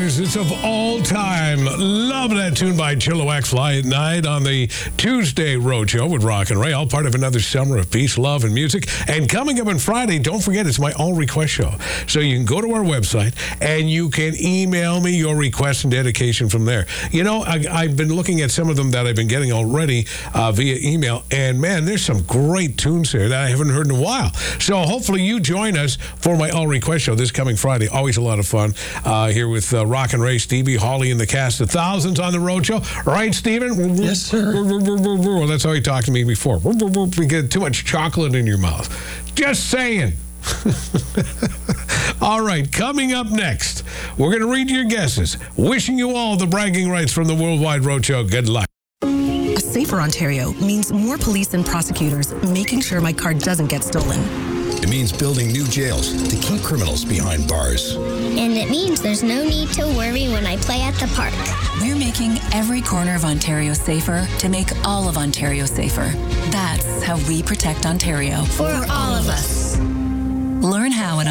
It's of all time. Love that tune by Chilliwack, Fly at Night on the Tuesday Roadshow with Rock and Ray, all part of another summer of peace, love, and music. And coming up on Friday, don't forget, it's my all request show. So you can go to our website and you can email me your request and dedication from there. You know, I've been looking at some of them that I've been getting already via email, and man, there's some great tunes here that I haven't heard in a while. So hopefully you join us for my all request show this coming Friday. Always a lot of fun here with Rock and Ray, Stevie, Holly, and the cast of Thousands on the Roadshow. Right, Steven? Yes, sir. That's how he talked to me before. You get too much chocolate in your mouth. Just saying. All right, coming up next, we're going to read your guesses. Wishing you all the bragging rights from the Worldwide Roadshow. Good luck. A safer Ontario means more police and prosecutors making sure my car doesn't get stolen. It means building new jails to keep criminals behind bars. And it means there's no need to worry when I play at the park. We're making every corner of Ontario safer to make all of Ontario safer. That's how we protect Ontario. For all of us. Learn how at